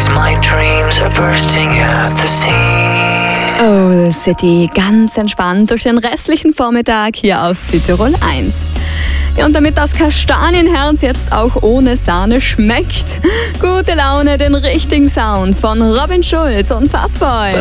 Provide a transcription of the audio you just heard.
cities, my dreams are bursting at the seams. Old City, ganz entspannt durch den restlichen Vormittag hier auf Südtirol 1. Ja, und damit das Kastanienherz jetzt auch ohne Sahne schmeckt, gute Laune, den richtigen Sound von Robin Schulz und Fastboy.